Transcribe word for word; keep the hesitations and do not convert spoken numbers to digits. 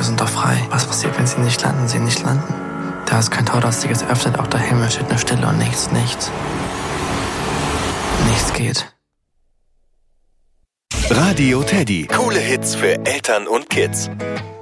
sind doch frei. Was passiert, wenn sie nicht landen? Sie nicht landen. Da ist kein Tor, das sich jetzt öffnet, auch der Himmel steht nur Stille und nichts, nichts. Nichts geht. Radio Teddy. Coole Hits für Eltern und Kids.